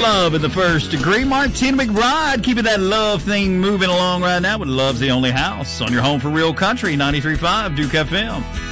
Love in the First Degree. Martina McBride keeping that love thing moving along right now with Love's the Only House on your home for real country, 93.5 Duke FM.